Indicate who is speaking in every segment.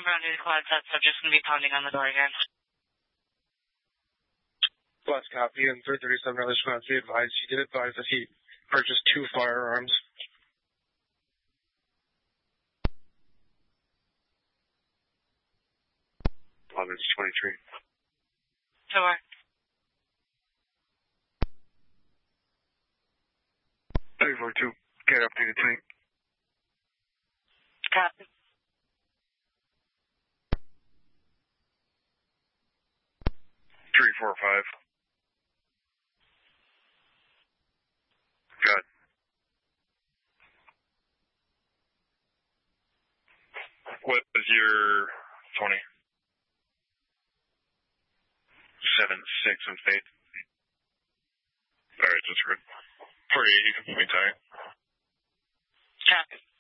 Speaker 1: ground to the quad, that subject's going to be pounding on the door again.
Speaker 2: Last copy, and 337 Riley Schwanzi advised. He did advise that he purchased 2 firearms. It's 23.
Speaker 1: Sure.
Speaker 2: Two. Get updated to me.
Speaker 1: Copy.
Speaker 2: Three, 4, 5. Good. What is your 20? 7, 6 and fate. Alright, that's good. 480, wait time.
Speaker 1: Copy.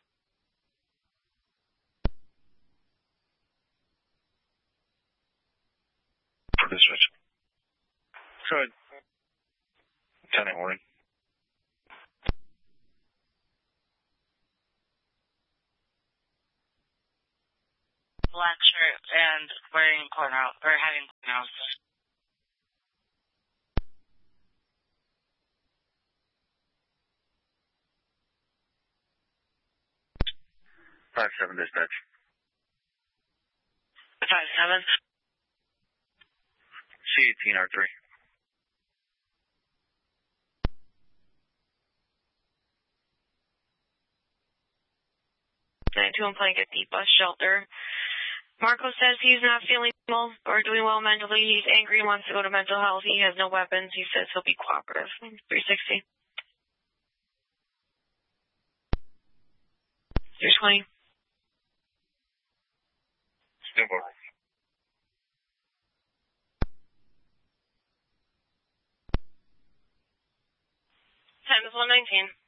Speaker 2: For this switch. Good. 10 8 warning.
Speaker 1: Black shirt and wearing cornrows, or having cornrows.
Speaker 2: Five 7 dispatch.
Speaker 1: 5-7.
Speaker 2: C18 R3.
Speaker 1: 92 and playing at the bus shelter. Marco says he's not feeling well or doing well mentally. He's angry and wants to go to mental health. He has no weapons. He says he'll be cooperative. 360. Here's 20.
Speaker 2: Still over.
Speaker 1: Time is 1:19.